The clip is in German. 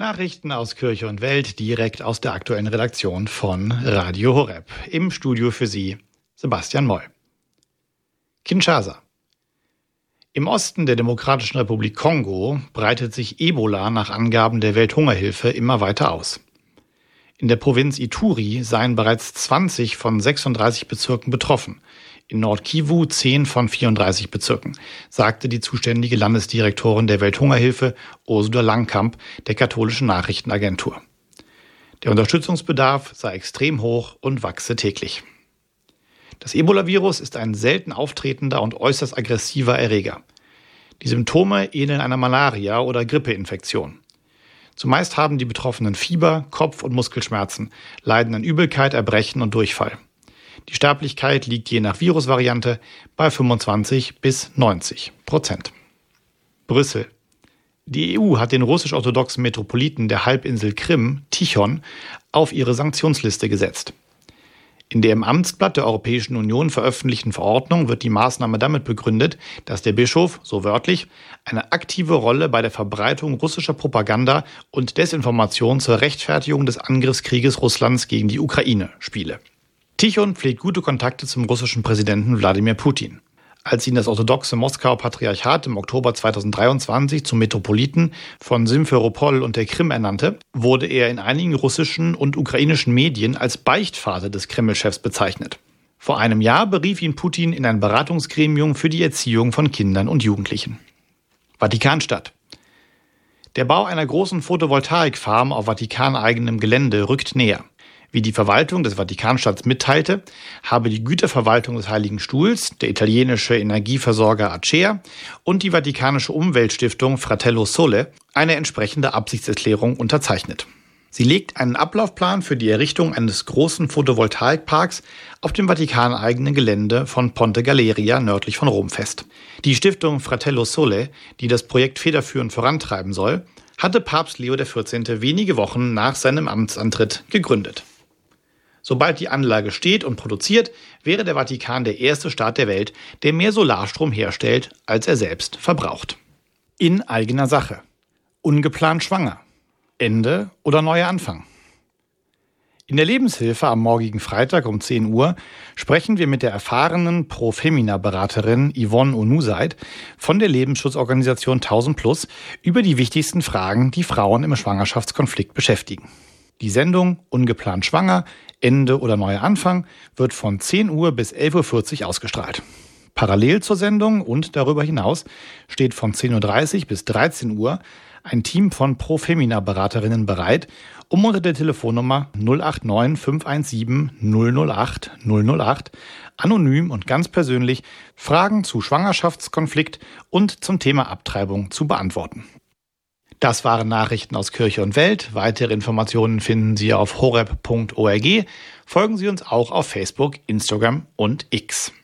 Nachrichten aus Kirche und Welt direkt aus der aktuellen Redaktion von Radio Horeb. Im Studio für Sie Sebastian Moll. Kinshasa. Im Osten der Demokratischen Republik Kongo breitet sich Ebola nach Angaben der Welthungerhilfe immer weiter aus. In der Provinz Ituri seien bereits 20 von 36 Bezirken betroffen, in Nord-Kivu 10 von 34 Bezirken, sagte die zuständige Landesdirektorin der Welthungerhilfe Ursula Langkamp der katholischen Nachrichtenagentur. Der Unterstützungsbedarf sei extrem hoch und wachse täglich. Das Ebola-Virus ist ein selten auftretender und äußerst aggressiver Erreger. Die Symptome ähneln einer Malaria- oder Grippeinfektion. Zumeist haben die Betroffenen Fieber, Kopf- und Muskelschmerzen, leiden an Übelkeit, Erbrechen und Durchfall. Die Sterblichkeit liegt je nach Virusvariante bei 25 bis 90%. Brüssel. Die EU hat den russisch-orthodoxen Metropoliten der Halbinsel Krim, Tichon, auf ihre Sanktionsliste gesetzt. In der im Amtsblatt der Europäischen Union veröffentlichten Verordnung wird die Maßnahme damit begründet, dass der Bischof, so wörtlich, eine aktive Rolle bei der Verbreitung russischer Propaganda und Desinformation zur Rechtfertigung des Angriffskrieges Russlands gegen die Ukraine spiele. Tichon pflegt gute Kontakte zum russischen Präsidenten Wladimir Putin. Als ihn das orthodoxe Moskauer Patriarchat im Oktober 2023 zum Metropoliten von Simferopol und der Krim ernannte, wurde er in einigen russischen und ukrainischen Medien als Beichtvater des Kreml-Chefs bezeichnet. Vor einem Jahr berief ihn Putin in ein Beratungsgremium für die Erziehung von Kindern und Jugendlichen. Vatikanstadt. Der Bau einer großen Photovoltaikfarm auf vatikaneigenem Gelände rückt näher. Wie die Verwaltung des Vatikanstadts mitteilte, habe die Güterverwaltung des Heiligen Stuhls, der italienische Energieversorger Acea und die vatikanische Umweltstiftung Fratello Sole eine entsprechende Absichtserklärung unterzeichnet. Sie legt einen Ablaufplan für die Errichtung eines großen Photovoltaikparks auf dem vatikaneigenen Gelände von Ponte Galeria nördlich von Rom fest. Die Stiftung Fratello Sole, die das Projekt federführend vorantreiben soll, hatte Papst Leo XIV. Wenige Wochen nach seinem Amtsantritt gegründet. Sobald die Anlage steht und produziert, wäre der Vatikan der erste Staat der Welt, der mehr Solarstrom herstellt, als er selbst verbraucht. In eigener Sache. Ungeplant schwanger. Ende oder neuer Anfang. In der Lebenshilfe am morgigen Freitag um 10 Uhr sprechen wir mit der erfahrenen Pro-Femina-Beraterin Yvonne Onusaid von der Lebensschutzorganisation 1000+ über die wichtigsten Fragen, die Frauen im Schwangerschaftskonflikt beschäftigen. Die Sendung Ungeplant schwanger, Ende oder neuer Anfang wird von 10 Uhr bis 11.40 Uhr ausgestrahlt. Parallel zur Sendung und darüber hinaus steht von 10.30 Uhr bis 13 Uhr ein Team von Pro-Femina-Beraterinnen bereit, um unter der Telefonnummer 089 517 008 008 anonym und ganz persönlich Fragen zu Schwangerschaftskonflikt und zum Thema Abtreibung zu beantworten. Das waren Nachrichten aus Kirche und Welt. Weitere Informationen finden Sie auf horeb.org. Folgen Sie uns auch auf Facebook, Instagram und X.